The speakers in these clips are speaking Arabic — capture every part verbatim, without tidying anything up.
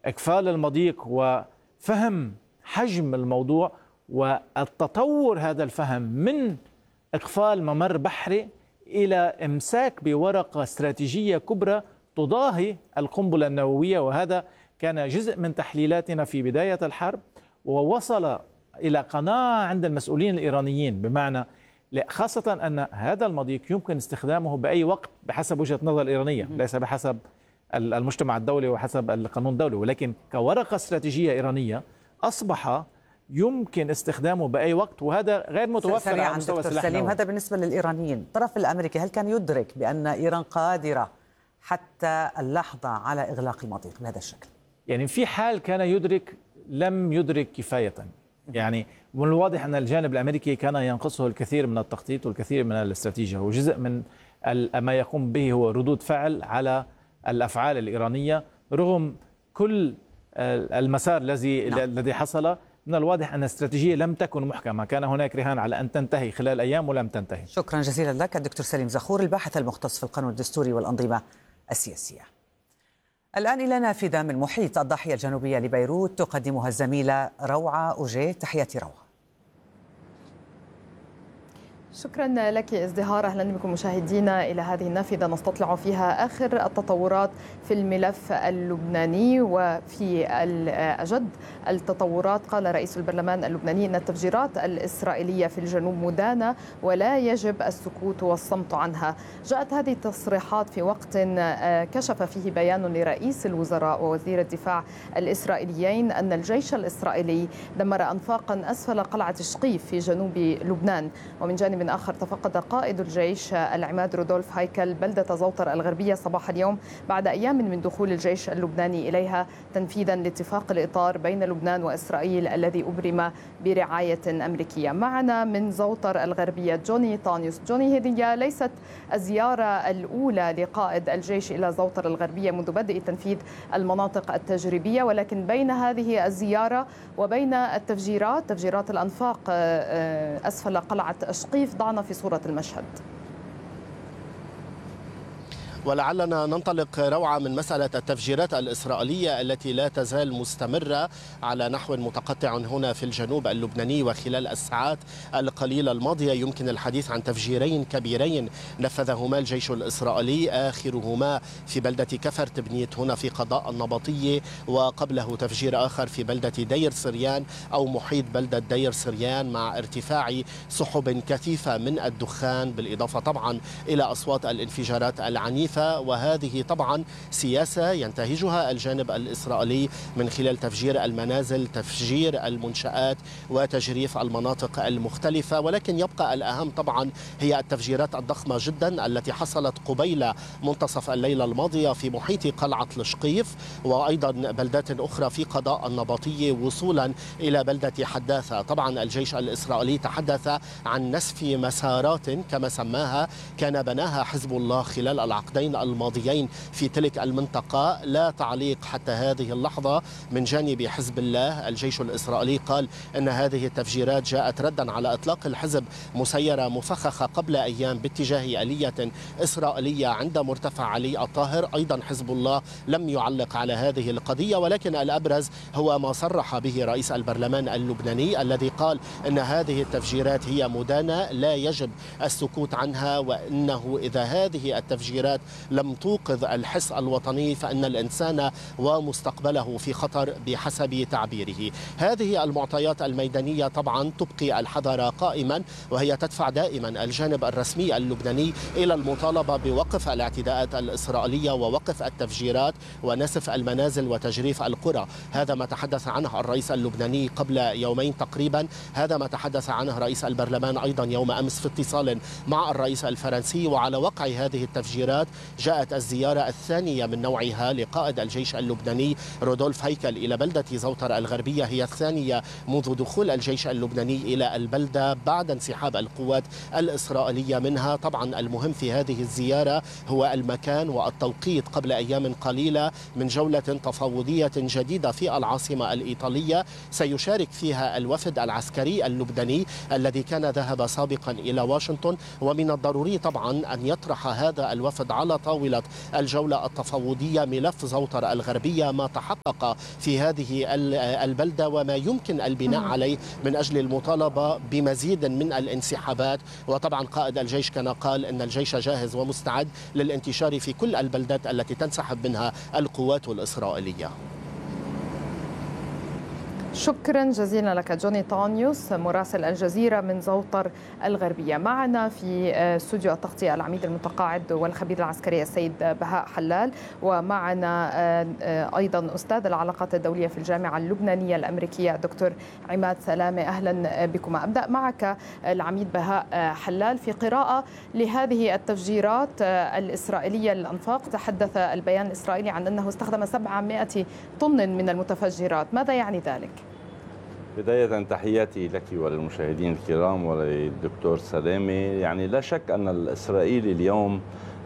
إقفال المضيق وفهم حجم الموضوع والتطور هذا الفهم من إقفال ممر بحري إلى إمساك بورقة استراتيجية كبرى تضاهي القنبلة النووية. وهذا كان جزء من تحليلاتنا في بداية الحرب، ووصل إلى قناعة عند المسؤولين الإيرانيين، بمعنى خاصة أن هذا المضيق يمكن استخدامه بأي وقت بحسب وجهة نظر الإيرانية، ليس بحسب المجتمع الدولي وحسب القانون الدولي، ولكن كورقة استراتيجية إيرانية أصبح يمكن استخدامه بأي وقت، وهذا غير متوفر على مستوى السلاح النووي. هذا بالنسبة للإيرانيين. الطرف الأمريكي هل كان يدرك بأن إيران قادرة حتى اللحظة على إغلاق المضيق بهذا الشكل؟ يعني في حال كان يدرك لم يدرك كفاية. يعني من الواضح أن الجانب الأمريكي كان ينقصه الكثير من التخطيط والكثير من الاستراتيجية، وجزء من ما يقوم به هو ردود فعل على الأفعال الإيرانية رغم كل المسار الذي نعم. الذي حصل. من الواضح أن الاستراتيجية لم تكن محكمة، كان هناك رهان على أن تنتهي خلال أيام ولم تنتهي. شكرا جزيلا لك الدكتور سليم زخور، الباحث المختص في القانون الدستوري والأنظمة السياسية. الآن إلى نافذة من محيط الضاحية الجنوبية لبيروت تقدمها الزميلة روعة أوجيه. تحياتي روعة. شكرا لك ازدهار. اهلا بكم مشاهدينا الى هذه النافذه نستطلع فيها اخر التطورات في الملف اللبناني. وفي الاجد التطورات قال رئيس البرلمان اللبناني ان التفجيرات الاسرائيليه في الجنوب مدانه ولا يجب السكوت والصمت عنها. جاءت هذه التصريحات في وقت كشف فيه بيان لرئيس الوزراء ووزير الدفاع الاسرائيليين ان الجيش الاسرائيلي دمر انفاقا اسفل قلعه شقيف في جنوب لبنان. ومن جانب آخر تفقد قائد الجيش العماد رودولف هايكل بلدة زوطر الغربية صباح اليوم بعد أيام من دخول الجيش اللبناني إليها تنفيذا لاتفاق الإطار بين لبنان وإسرائيل الذي أبرم برعاية أمريكية. معنا من زوطر الغربية جوني طانيوس. جوني، هذه ليست الزيارة الأولى لقائد الجيش إلى زوطر الغربية منذ بدء تنفيذ المناطق التجريبية، ولكن بين هذه الزيارة وبين التفجيرات تفجيرات الأنفاق أسفل قلعة شقيف ضعنا في صورة المشهد. ولعلنا ننطلق روعة من مسألة التفجيرات الإسرائيلية التي لا تزال مستمرة على نحو متقطع هنا في الجنوب اللبناني. وخلال الساعات القليلة الماضية يمكن الحديث عن تفجيرين كبيرين نفذهما الجيش الإسرائيلي، آخرهما في بلدة كفر تبنيت هنا في قضاء النبطية، وقبله تفجير آخر في بلدة دير سريان أو محيط بلدة دير سريان مع ارتفاع سحب كثيفة من الدخان، بالإضافة طبعا إلى أصوات الانفجارات العنيفة. وهذه طبعا سياسة ينتهجها الجانب الإسرائيلي من خلال تفجير المنازل، تفجير المنشآت، وتجريف المناطق المختلفة. ولكن يبقى الأهم طبعا هي التفجيرات الضخمة جدا التي حصلت قبيل منتصف الليلة الماضية في محيط قلعة الشقيف وأيضا بلدات أخرى في قضاء النبطية وصولا إلى بلدة حداثة. طبعا الجيش الإسرائيلي تحدث عن نسف مسارات كما سماها كان بناها حزب الله خلال العقدين الماضيين في تلك المنطقة. لا تعليق حتى هذه اللحظة من جانب حزب الله. الجيش الإسرائيلي قال أن هذه التفجيرات جاءت ردا على إطلاق الحزب مسيرة مفخخة قبل أيام باتجاه آلية إسرائيلية عند مرتفع علي الطاهر. أيضا حزب الله لم يعلق على هذه القضية، ولكن الأبرز هو ما صرح به رئيس البرلمان اللبناني الذي قال أن هذه التفجيرات هي مدانة لا يجب السكوت عنها، وأنه إذا هذه التفجيرات لم توقظ الحس الوطني فإن الإنسان ومستقبله في خطر بحسب تعبيره. هذه المعطيات الميدانية طبعا تبقي الحذر قائما، وهي تدفع دائما الجانب الرسمي اللبناني إلى المطالبة بوقف الاعتداءات الإسرائيلية ووقف التفجيرات ونسف المنازل وتجريف القرى. هذا ما تحدث عنه الرئيس اللبناني قبل يومين تقريبا، هذا ما تحدث عنه رئيس البرلمان أيضا يوم أمس في اتصال مع الرئيس الفرنسي. وعلى وقع هذه التفجيرات جاءت الزيارة الثانية من نوعها لقائد الجيش اللبناني رودولف هايكل إلى بلدة زوطر الغربية، هي الثانية منذ دخول الجيش اللبناني إلى البلدة بعد انسحاب القوات الإسرائيلية منها. طبعا المهم في هذه الزيارة هو المكان والتوقيت. قبل أيام قليلة من جولة تفاوضية جديدة في العاصمة الإيطالية سيشارك فيها الوفد العسكري اللبناني الذي كان ذهب سابقا إلى واشنطن، ومن الضروري طبعا أن يطرح هذا الوفد على على طاولة الجولة التفاوضية ملف زوطر الغربية، ما تحقق في هذه البلدة وما يمكن البناء عليه من أجل المطالبة بمزيد من الانسحابات. وطبعا قائد الجيش كان قال أن الجيش جاهز ومستعد للانتشار في كل البلدات التي تنسحب منها القوات الإسرائيلية. شكرا جزيلا لك جوني طانيوس مراسل الجزيرة من زوطر الغربية. معنا في استوديو التغطية العميد المتقاعد والخبير العسكري السيد بهاء حلال، ومعنا أيضا أستاذ العلاقات الدولية في الجامعة اللبنانية الأمريكية دكتور عماد سلامة. أهلا بكم. أبدأ معك العميد بهاء حلال. في قراءة لهذه التفجيرات الإسرائيلية للأنفاق، تحدث البيان الإسرائيلي عن أنه استخدم سبعمائة طن من المتفجرات. ماذا يعني ذلك؟ بداية تحياتي لك وللمشاهدين الكرام وللدكتور سلامة. يعني لا شك أن الإسرائيلي اليوم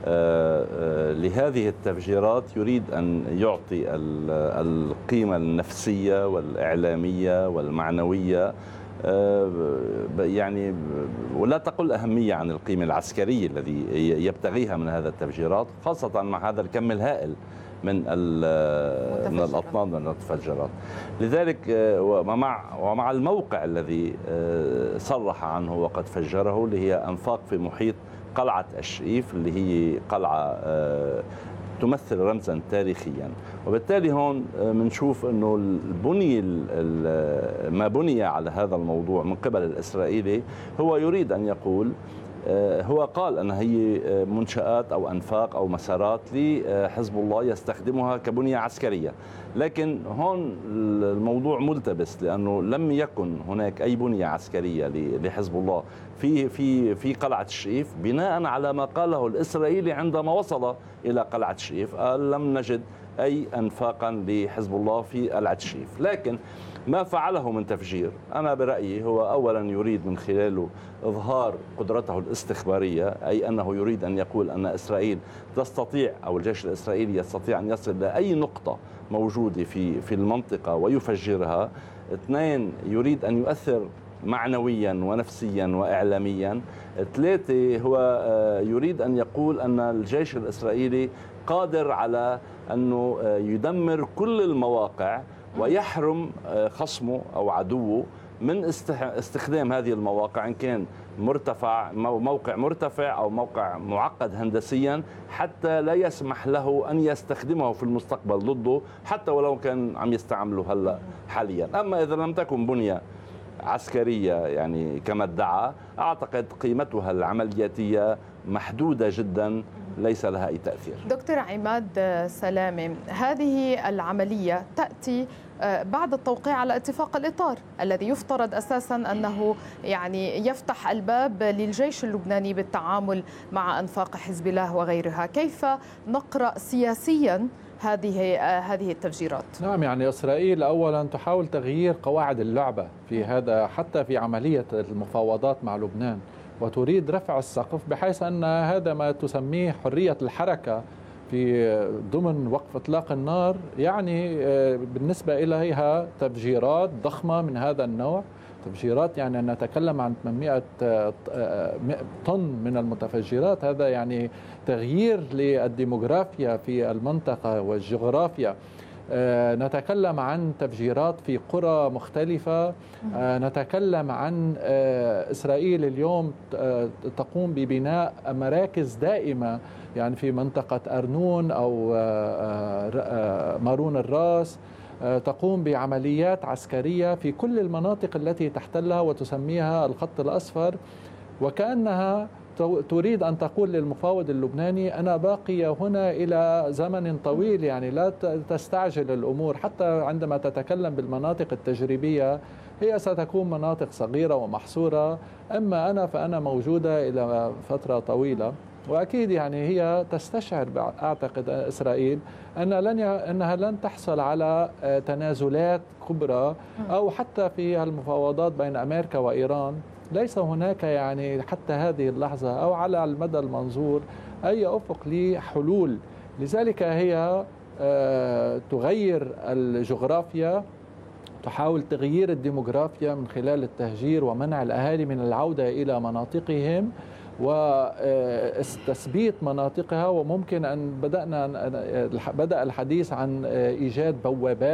لهذه التفجيرات يريد أن يعطي القيمة النفسية والإعلامية والمعنوية، يعني ولا تقل أهمية عن القيمة العسكرية الذي يبتغيها من هذا التفجيرات، خاصة مع هذا الكم الهائل من من الأطنان من المتفجرات. لذلك ومع ومع الموقع الذي صرح عنه وقد فجره، اللي هي أنفاق في محيط قلعة الشئيف، اللي هي قلعة تمثل رمزا تاريخيا. وبالتالي هون بنشوف انه البني ما بني على هذا الموضوع من قبل الإسرائيلي هو يريد ان يقول، هو قال أن هي منشآت أو أنفاق أو مسارات لحزب الله يستخدمها كبنية عسكرية، لكن هون الموضوع ملتبس، لأنه لم يكن هناك أي بنية عسكرية لحزب الله في في في قلعة الشئيف، بناء على ما قاله الإسرائيلي عندما وصل إلى قلعة الشئيف، قال لم نجد أي أنفاقا لحزب الله في قلعة الشئيف. لكن ما فعله من تفجير أنا برأيي هو أولا يريد من خلاله إظهار قدرته الاستخبارية، أي أنه يريد أن يقول أن إسرائيل تستطيع أو الجيش الإسرائيلي يستطيع أن يصل لأي نقطة موجودة في في المنطقة ويفجرها. اثنين، يريد أن يؤثر معنويا ونفسيا وإعلاميا. ثلاثة، هو يريد أن يقول أن الجيش الإسرائيلي قادر على أنه يدمر كل المواقع ويحرم خصمه أو عدوه من استخدام هذه المواقع، إن كان مرتفع موقع مرتفع أو موقع معقد هندسيا، حتى لا يسمح له أن يستخدمه في المستقبل ضده، حتى ولو كان عم يستعمله هلأ حاليا. أما إذا لم تكن بنية عسكرية يعني كما ادعى، أعتقد قيمتها العملياتية محدودة جدا، ليس لها أي تأثير. دكتور عماد سلامة، هذه العملية تأتي بعد التوقيع على اتفاق الإطار الذي يفترض أساسا أنه يعني يفتح الباب للجيش اللبناني بالتعامل مع أنفاق حزب الله وغيرها. كيف نقرأ سياسيا هذه هذه التفجيرات؟ نعم، يعني إسرائيل أولا تحاول تغيير قواعد اللعبة في هذا، حتى في عملية المفاوضات مع لبنان، وتريد رفع السقف بحيث أن هذا ما تسميه حرية الحركة في ضمن وقف إطلاق النار، يعني بالنسبة إليها تفجيرات ضخمة من هذا النوع. تفجيرات يعني أن نتكلم عن ثمانمائة طن من المتفجرات، هذا يعني تغيير للديموغرافيا في المنطقة والجغرافيا. نتكلم عن تفجيرات في قرى مختلفة، نتكلم عن إسرائيل اليوم تقوم ببناء مراكز دائمة يعني في منطقة أرنون أو مارون الراس، تقوم بعمليات عسكرية في كل المناطق التي تحتلها وتسميها الخط الأصفر، وكأنها تريد أن تقول للمفاوض اللبناني أنا باقية هنا إلى زمن طويل، يعني لا تستعجل الأمور. حتى عندما تتكلم بالمناطق التجريبية هي ستكون مناطق صغيرة ومحصورة، أما أنا فأنا موجودة إلى فترة طويلة. وأكيد يعني هي تستشعر أعتقد إسرائيل أن لن أنها لن تحصل على تنازلات كبرى، أو حتى في المفاوضات بين أمريكا وإيران ليس هناك يعني حتى هذه اللحظة أو على المدى المنظور أي أفق لحلول. لذلك هي تغير الجغرافيا، تحاول تغيير الديموغرافيا من خلال التهجير ومنع الأهالي من العودة إلى مناطقهم، وتثبيت مناطقها، وممكن أن بدأنا بدأ الحديث عن إيجاد بوابات